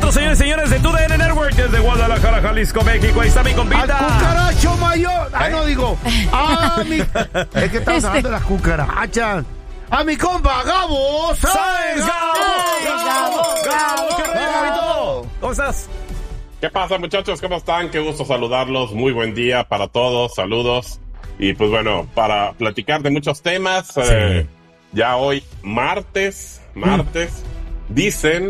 nosotros, señores y señores, de TUDN Network, desde Guadalajara, Jalisco, México. Ahí está mi compita. ¡Al cucaracho mayor! No digo. Es que estamos hablando de las cucarachas. ¡A mi compa, Gabo! ¡Sabes, Gabo! ¿Cómo estás? ¿Qué pasa, muchachos? ¿Cómo están? Qué gusto saludarlos. Muy buen día para todos. Saludos. Y pues bueno, para platicar de muchos temas, ya hoy martes, dicen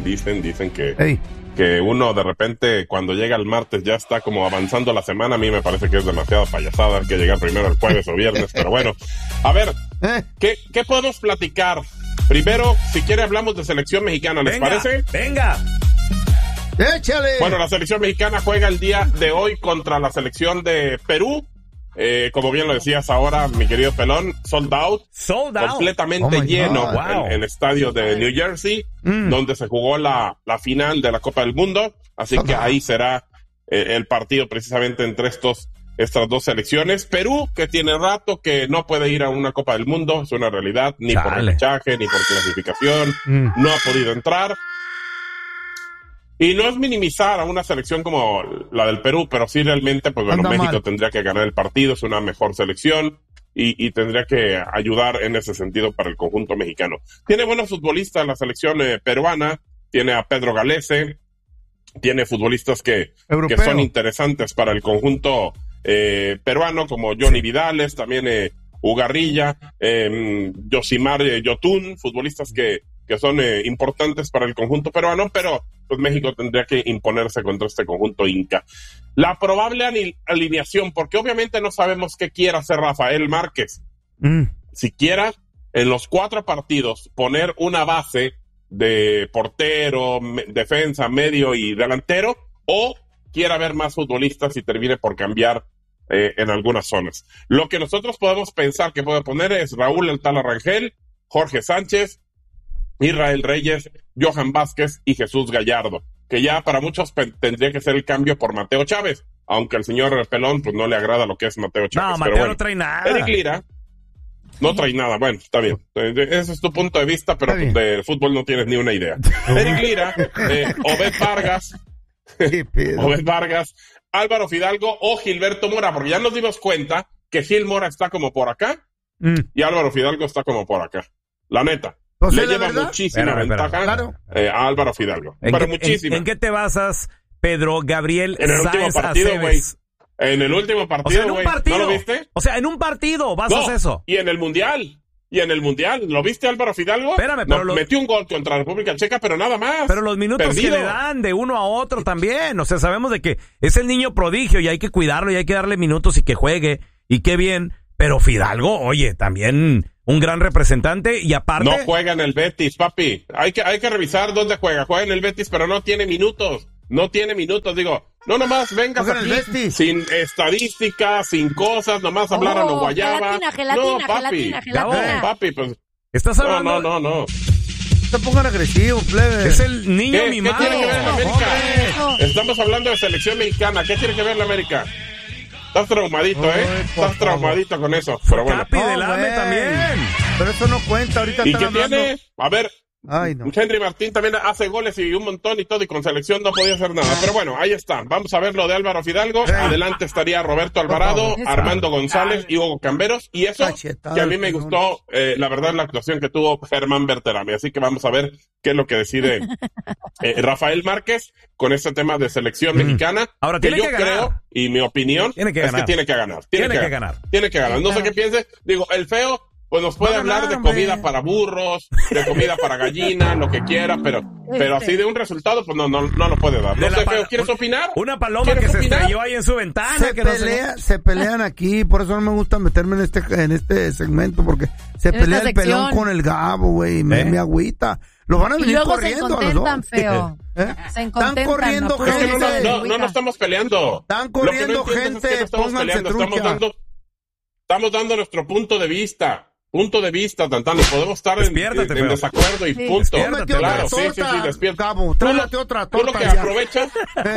que uno de repente cuando llega el martes ya está como avanzando la semana. A mí me parece que es demasiada payasada, hay que llegar primero el jueves o viernes, pero bueno. A ver, ¿qué podemos platicar? Primero, si quiere hablamos de selección mexicana, ¿les parece? ¡Venga! ¡Échale! Bueno, la selección mexicana juega el día de hoy contra la selección de Perú. Como bien lo decías ahora, mi querido Pelón, sold out. Completamente lleno en el estadio de New Jersey, donde se jugó la final de la Copa del Mundo. Así que ahí será el partido precisamente entre estas dos selecciones. Perú, que tiene rato que no puede ir a una Copa del Mundo, es una realidad, ni por repechaje, ni por clasificación, no ha podido entrar. Y no es minimizar a una selección como la del Perú, pero sí realmente, pues bueno, México tendría que ganar el partido, es una mejor selección y tendría que ayudar en ese sentido para el conjunto mexicano. Tiene buenos futbolistas la selección peruana, tiene a Pedro Galese, tiene futbolistas que son interesantes para el conjunto peruano, como Johnny Vidales, también Ugarrilla, Yosimar Yotun, futbolistas que son importantes para el conjunto peruano, pero pues México tendría que imponerse contra este conjunto inca. La probable alineación, porque obviamente no sabemos qué quiera hacer Rafael Márquez. Si quiera, en los 4 partidos, poner una base de portero, defensa, medio y delantero, o quiera ver más futbolistas y termine por cambiar en algunas zonas. Lo que nosotros podemos pensar que puede poner es Raúl El Tala Rangel, Jorge Sánchez, Israel Reyes, Johan Vázquez y Jesús Gallardo, que ya para muchos tendría que ser el cambio por Mateo Chávez, aunque al señor Pelón pues no le agrada lo que es Mateo Chávez. No, Mateo pero bueno, no trae nada. Eric Lira no trae nada, bueno, está bien. Ese es tu punto de vista, pero de fútbol no tienes ni una idea. Eric Lira, Obed Vargas, Álvaro Fidalgo o Gilberto Mora, porque ya nos dimos cuenta que Gil Mora está como por acá y Álvaro Fidalgo está como por acá. La neta. Le lleva muchísima ventaja a Álvaro Fidalgo. Pero muchísima. ¿En qué te basas, Pedro Gabriel En el último partido, güey. En el último partido, güey. ¿No lo viste? O sea, en un partido basas eso. Y en el Mundial. ¿Lo viste, Álvaro Fidalgo? Espérame, pero metió un gol contra República Checa, pero nada más. Pero los minutos que le dan de uno a otro también. O sea, sabemos de que es el niño prodigio y hay que cuidarlo y hay que darle minutos y que juegue. Y qué bien. Pero Fidalgo, oye, también un gran representante y aparte... No juega en el Betis, papi. Hay que revisar dónde juega. Juega en el Betis, pero no tiene minutos. Digo, no nomás vengas aquí sin estadísticas, sin cosas, nomás hablar a lo guayaba. Gelatina. Papi, pues... ¿Estás hablando? No. No te pongan agresivo, plebe. Es el niño mimado. ¿Qué tiene que ver la América? Estamos hablando de selección mexicana. ¿Qué tiene que ver la América? Estás traumadito, Estás traumadito con eso. Pero bueno. Capi del AME también. Pero eso no cuenta ahorita. ¿Y qué tiene? A ver, Ay, no. Henry Martín también hace goles y un montón y todo, y con selección no podía hacer nada. Pero bueno, ahí está. Vamos a ver lo de Álvaro Fidalgo. Adelante estaría Roberto Alvarado, Armando González y Hugo Camberos. Y eso que a mí me gustó, la verdad, la actuación que tuvo Germán Berterame. Así que vamos a ver qué es lo que decide Rafael Márquez con este tema de selección mexicana. Ahora, que tiene yo que ganar. creo, y mi opinión, es que tiene que ganar. Tiene que ganar. No sé qué piense. Digo, el feo... Pues nos puede hablar de comida para burros, de comida para gallina, lo que quiera, pero así de un resultado, pues no lo puede dar. No sé, feo, ¿quieres opinar? Una paloma que se estrelló ahí en su ventana. Se pelean aquí, por eso no me gusta meterme en este segmento, porque se pelea el pelón con el Gabo, güey, y me agüita. Los van a venir corriendo. Y luego se contentan, feo. Están corriendo gente. No estamos peleando. Están corriendo gente, pónganse trucha. Estamos dando nuestro punto de vista. punto de vista, Tantán, podemos estar en desacuerdo y punto. Claro, sí, despierta. Cabo, trágate otra torta. Tú lo que aprovechas,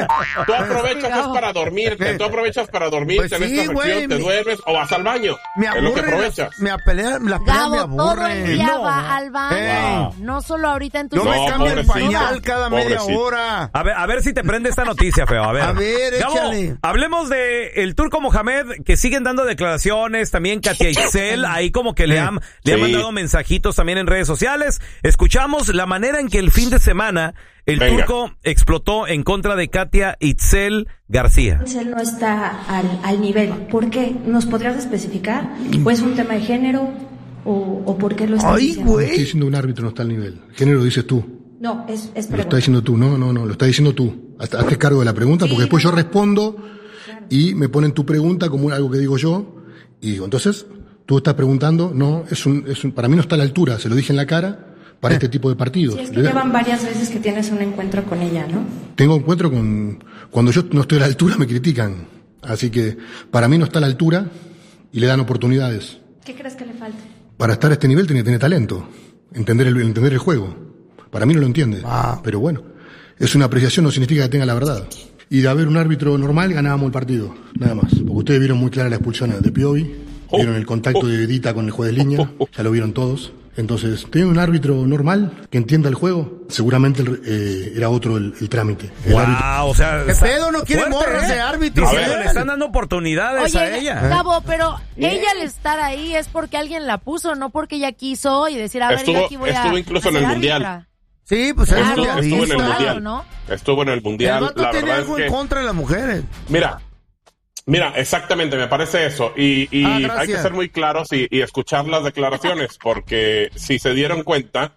es para dormirte, pues en esta sección, te duermes o vas al baño. Me aburre, es lo que aprovechas. Las peleas me aburren. Todo el día va al baño, no solo ahorita en tu... Yo me cambio el pañal cada media hora. A ver si te prende esta noticia, feo, a ver, échale. Gabo, hablemos de el Turco Mohamed, que siguen dando declaraciones, también Katia Itzel, ahí como que le han mandado mensajitos también en redes sociales. Escuchamos la manera en que el fin de semana el Turco explotó en contra de Katia Itzel García. Itzel no está al nivel. ¿Por qué? ¿Nos podrías especificar? ¿O es un tema de género? ¿O por qué lo estás diciendo? Estoy diciendo un árbitro no está al nivel. Género lo dices tú. No, es pregunta. Lo estás diciendo tú. No, lo estás diciendo tú. Hazte cargo de la pregunta, porque después yo respondo y me ponen tu pregunta como algo que digo yo. Y digo, entonces... Tú estás preguntando, no, para mí no está a la altura, se lo dije en la cara, para este tipo de partidos. Sí, es que llevan varias veces que tienes un encuentro con ella, ¿no? Tengo encuentro cuando yo no estoy a la altura me critican, así que para mí no está a la altura y le dan oportunidades. ¿Qué crees que le falta? Para estar a este nivel tiene que tener talento, entender el juego. Para mí no lo entiende, pero bueno, es una apreciación, no significa que tenga la verdad. Y de haber un árbitro normal ganábamos el partido, nada más, porque ustedes vieron muy clara la expulsión de Piovi. Vieron el contacto de Edita con el juez de línea, ya lo vieron todos. Entonces, teniendo un árbitro normal que entienda el juego, seguramente era otro el trámite. O sea, ¿qué pedo? No quiere morras de árbitro. Le están dando oportunidades a ella. Gabo, pero ella al estar ahí es porque alguien la puso, no porque ella quiso y decir, yo aquí voy a... Estuvo incluso en el Mundial. Sí, pues estuvo en el Mundial. ¿no? Estuvo en el Mundial. El vato tenía algo en contra de las mujeres. Mira, exactamente, me parece eso. Y hay que ser muy claros y escuchar las declaraciones, porque si se dieron cuenta,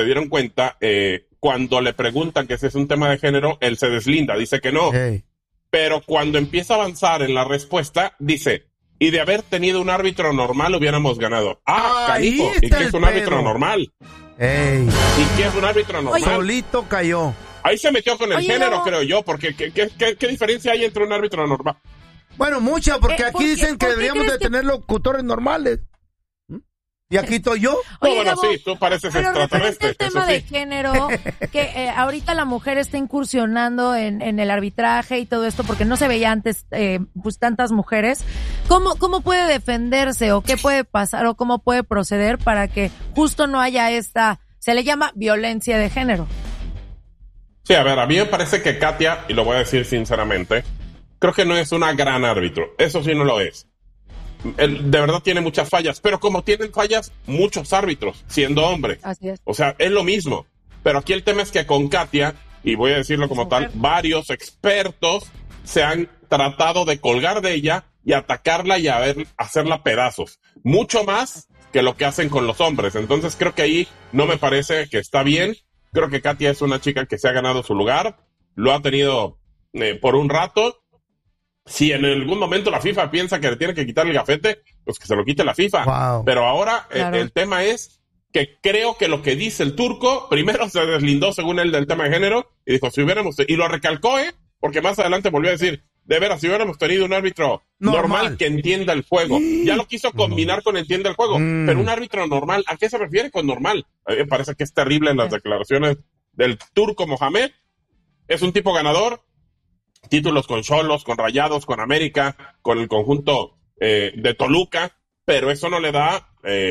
cuando le preguntan que si es un tema de género, él se deslinda, dice que no. Pero cuando empieza a avanzar en la respuesta, dice, y de haber tenido un árbitro normal hubiéramos ganado. Canijo, ¿y qué es un árbitro normal? ¿Y qué es un árbitro normal? Solito cayó. Ahí se metió con el género, creo yo, porque ¿qué diferencia hay entre un árbitro normal? Bueno, mucha, porque aquí dicen que deberíamos de tener locutores normales. ¿Y aquí estoy yo? Oye, bueno, Gabo, sí, tú pareces extraterrestre. El tema de género, que ahorita la mujer está incursionando en el arbitraje y todo esto, porque no se veía antes pues tantas mujeres. ¿Cómo puede defenderse o qué puede pasar o cómo puede proceder para que justo no haya se le llama violencia de género? Sí, a ver, a mí me parece que Katia, y lo voy a decir sinceramente, creo que no es una gran árbitro. Eso sí no lo es. Él de verdad tiene muchas fallas, pero como tienen fallas muchos árbitros, siendo hombre. Así es. O sea, es lo mismo. Pero aquí el tema es que con Katia, y voy a decirlo como tal, varios expertos se han tratado de colgar de ella y atacarla y hacerla pedazos. Mucho más que lo que hacen con los hombres. Entonces creo que ahí no me parece que está bien. Creo que Katia es una chica que se ha ganado su lugar. Lo ha tenido por un rato. Si en algún momento la FIFA piensa que le tiene que quitar el gafete, pues que se lo quite la FIFA. Wow. Pero ahora el tema es que creo que lo que dice el Turco, primero se deslindó según él del tema de género y dijo, y lo recalcó, porque más adelante volvió a decir, de veras, si hubiéramos tenido un árbitro normal que entienda el juego. Ya lo quiso combinar con entienda el juego, pero un árbitro normal, ¿a qué se refiere con normal? A mí me parece que es terrible en las declaraciones del Turco Mohamed. Es un tipo ganador, títulos con Xolos, con Rayados, con América, con el conjunto de Toluca, pero eso no le da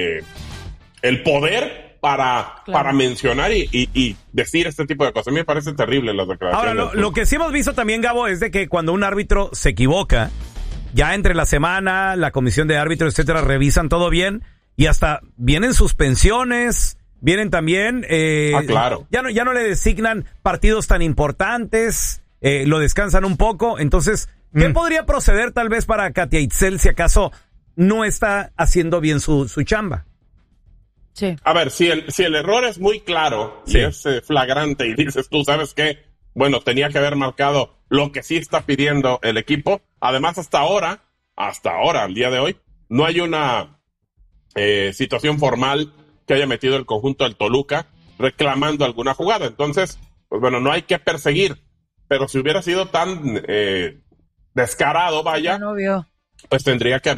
el poder para mencionar y decir este tipo de cosas. A mí me parece terrible las declaraciones. Ahora, lo que sí hemos visto también, Gabo, es de que cuando un árbitro se equivoca, ya entre la semana, la comisión de árbitros, etcétera, revisan todo bien y hasta vienen suspensiones, vienen también... claro. Ya no le designan partidos tan importantes... lo descansan un poco, entonces, ¿qué podría proceder tal vez para Katia Itzel si acaso no está haciendo bien su chamba? Sí. A ver, si el error es muy claro y es flagrante y dices tú, ¿sabes qué? Bueno, tenía que haber marcado lo que sí está pidiendo el equipo. Además, hasta ahora, al día de hoy, no hay una situación formal que haya metido el conjunto del Toluca reclamando alguna jugada. Entonces, pues bueno, no hay que perseguir. Pero si hubiera sido tan descarado, vaya, no vio. pues tendría que haber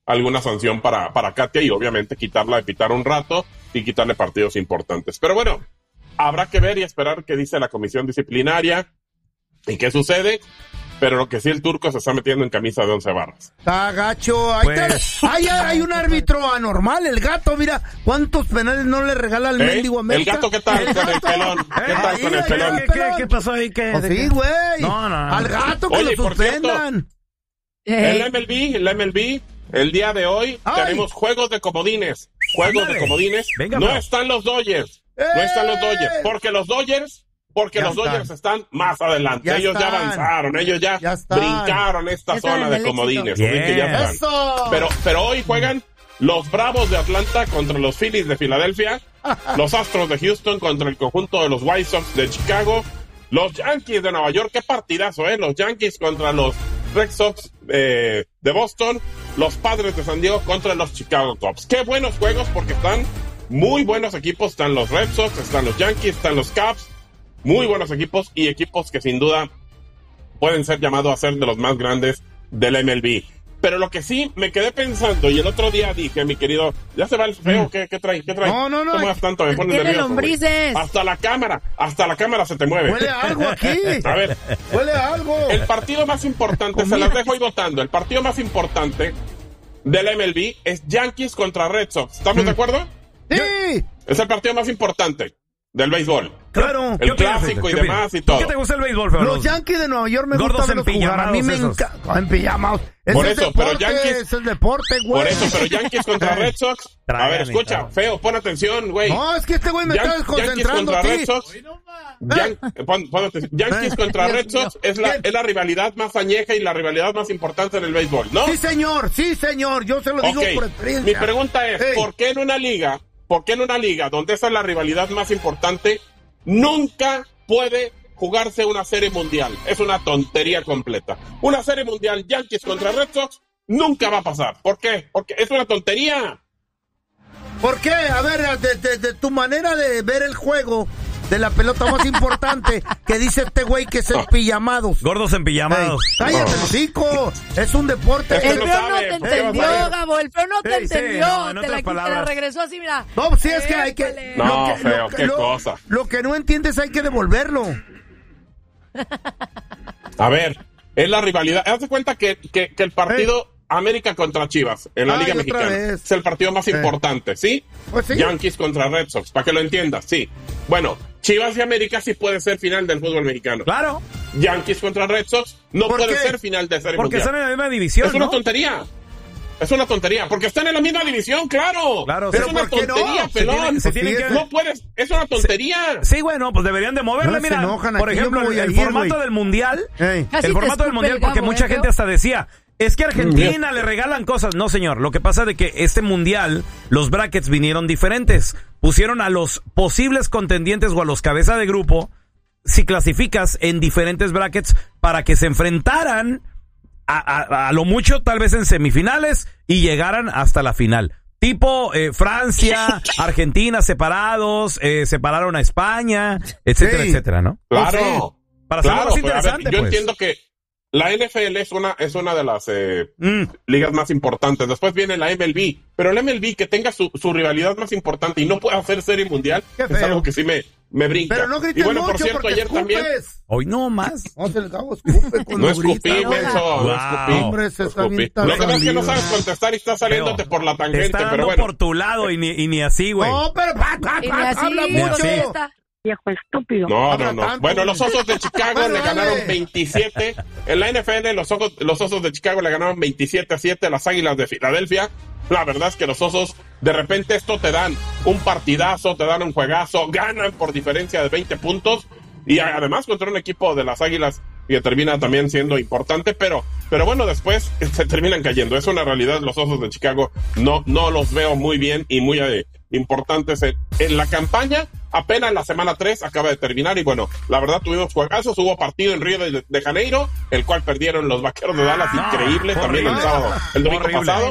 alguna sanción para Katia y obviamente quitarla de pitar un rato y quitarle partidos importantes. Pero bueno, habrá que ver y esperar qué dice la comisión disciplinaria y qué sucede. Pero lo que sí, el turco se está metiendo en camisa de 11 barras. Está gacho. Hay un árbitro anormal, el gato, mira. ¿Cuántos penales no le regala al mendigo América? ¿El gato qué tal con el pelón? ¿Qué tal con el pelón? ¿Qué pasó ahí? Sí, güey. No. Al gato que lo suspendan. El MLB, el día de hoy tenemos juegos de comodines. Venga, no están los Dodgers. Porque los Dodgers están más adelante. Ellos ya avanzaron, ellos ya brincaron esta zona de comodines. Así que ya están. Pero hoy juegan los Bravos de Atlanta contra los Phillies de Filadelfia, los Astros de Houston contra el conjunto de los White Sox de Chicago, los Yankees de Nueva York, qué partidazo, los Yankees contra los Red Sox de Boston, los Padres de San Diego contra los Chicago Cubs. Qué buenos juegos, porque están muy buenos equipos. Están los Red Sox, están los Yankees, están los Cubs. Muy buenos equipos y equipos que sin duda pueden ser llamados a ser de los más grandes del MLB. Pero lo que sí me quedé pensando, y el otro día dije, mi querido, ¿ya se va el feo? ¿Qué trae? No. ¿Cómo vas tanto? Me pone nervioso. Hasta la cámara se te mueve. Huele algo aquí. A ver. Huele algo. El partido más importante, se las dejo ahí votando, el partido más importante del MLB es Yankees contra Red Sox. ¿Estamos de acuerdo? Sí. Es el partido más importante del béisbol. Claro. El clásico y demás y todo. ¿Qué te gusta el béisbol, feo? Los Yankees de Nueva York me gustan verlos jugar. A mí me encanta. En pijamados. Por eso, pero Yankees... Es el deporte, güey. Por eso, pero Yankees contra Red Sox... A ver, escucha, feo, pon atención, güey. No, es que este güey me está desconcentrando. Yankees contra Red Sox... Yankees contra Red Sox es la rivalidad más añeja y la rivalidad más importante en el béisbol, ¿no? Sí, señor. Yo se lo digo por experiencia. Mi pregunta es, ¿por qué en una liga donde esa es la rivalidad más importante, nunca puede jugarse una serie mundial? Es una tontería completa. Una serie mundial Yankees contra Red Sox nunca va a pasar. ¿Por qué? Porque es una tontería. ¿Por qué? A ver, de tu manera de ver el juego de la pelota más importante que dice este güey que es empillamados. Gordos empillamados. Cállate, chico. Es un deporte. El feo no te entendió, Gabo. El feo no te entendió. Te la regresó así, mira. No, sí, es que hay que... No, feo, qué cosa. Lo que no entiendes hay que devolverlo. A ver, es la rivalidad. Haz de cuenta que el partido América contra Chivas en la Liga Mexicana es el partido más importante, ¿sí? Pues sí. Yankees contra Red Sox, para que lo entiendas, sí. Bueno, Chivas y América sí puede ser final del fútbol mexicano. Claro. Yankees contra Red Sox no puede ser final de serie mundial. Porque están en la misma división, Es una tontería. Es una tontería, porque están en la misma división, claro. Pero es una tontería, pelón. No puedes, es una tontería. Sí, bueno, pues deberían de moverle, mira. Por ejemplo, el formato del mundial. El formato del mundial, porque mucha gente hasta decía, es que a Argentina le regalan cosas. No, señor, lo que pasa es de que este mundial, los brackets vinieron diferentes. Pusieron a los posibles contendientes o a los cabeza de grupo, si clasificas, en diferentes brackets para que se enfrentaran a lo mucho, tal vez en semifinales, y llegaran hasta la final. Tipo Francia, Argentina separados, separaron a España, etcétera, etcétera, ¿no? Claro. Para hacerlo más interesante, yo entiendo que la NFL es una de las ligas más importantes. Después viene la MLB. Pero la MLB, que tenga su rivalidad más importante y no pueda hacer serie mundial, es algo que sí me brinca. Pero no grites y bueno, mucho, por cierto, ayer escupes. También... Hoy no más. No se le cago, escupe cuando no escupí, grita. menso. No escupí. Hombre, se está bien. Lo que pasa es que no sabes contestar y estás saliéndote por la tangente, está dando pero bueno. por tu lado y ni así, güey. No, pero habla mucho. Viejo estúpido. No. Bueno, los Osos de Chicago le ganaron 27. En la NFL, los Osos de Chicago le ganaron 27-7 a las Águilas de Filadelfia. La verdad es que los Osos, de repente esto te dan un partidazo, te dan un juegazo, ganan por diferencia de 20 puntos. Y además contra un equipo de las Águilas que termina también siendo importante, pero bueno, después se terminan cayendo. Es una realidad, los Osos de Chicago no los veo muy bien y muy importantes en la campaña. Apenas la semana 3 acaba de terminar y bueno, la verdad tuvimos juegazos, hubo partido en Río de Janeiro, el cual perdieron los Vaqueros de Dallas, increíble, también el domingo pasado.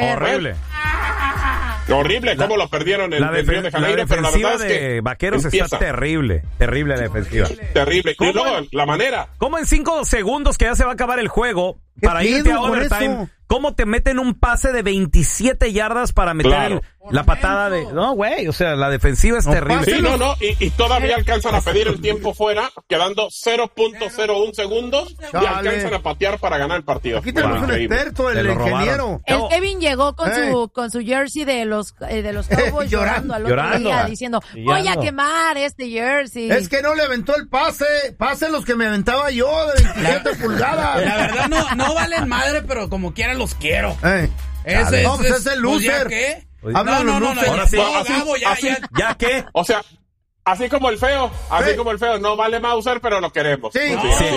Horrible cómo lo perdieron en Río de Janeiro, pero la verdad es que Vaqueros está terrible la defensiva. Terrible. Y luego la manera. ¿Cómo en 5 segundos que ya se va a acabar el juego para irte a overtime. ¿Cómo te meten un pase de 27 yardas para meter la patada de... No, güey, o sea, la defensiva es terrible. Sí, y todavía alcanzan a pedir el tiempo fuera, quedando 0.01 segundos, y alcanzan a patear para ganar el partido. Aquí tenemos un experto, el ingeniero. El Kevin llegó con su jersey de los Cowboys llorando al otro día, diciendo, voy a quemar este jersey. Es que no le aventó el pase los que me aventaba yo de 27 pulgadas. La verdad no valen madre, pero como quiera los quiero. Ese es el loser. ¿Qué? No. Ahora sí. Gabo, ¿Ya qué? O sea, así como el feo, no vale Mauser, pero lo queremos. Sí.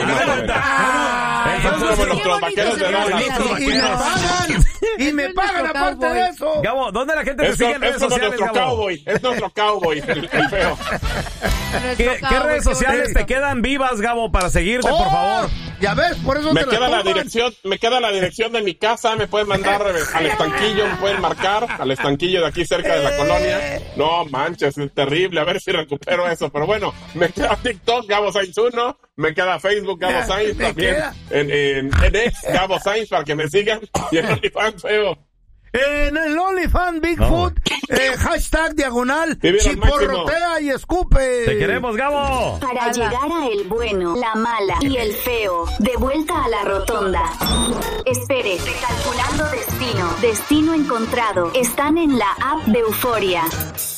Nuestros vaqueros de Dallas. Y me pagan aparte de eso. Gabo, ¿dónde la gente te sigue en redes sociales, Gabo? Es nuestro cowboy, el feo. ¿Qué redes sociales te quedan vivas, Gabo, para seguirte, por favor? Ya ves, por eso me queda la dirección de mi casa, me pueden mandar al estanquillo, me pueden marcar al estanquillo de aquí cerca de la colonia. No manches, es terrible, a ver si recupero eso, pero bueno, me queda TikTok, Gabo Sainz 1, me queda Facebook, Gabo Sainz también, en X, Gabo Sainz, para que me sigan, y en OnlyFans, feo. En el OnlyFans Bigfoot, hashtag diagonal, chiporrotea y escupe. Te queremos, Gabo. Para llegar a el bueno, la mala y el feo, de vuelta a la rotonda. Espere, recalculando destino. Destino encontrado. Están en la app de Euforia.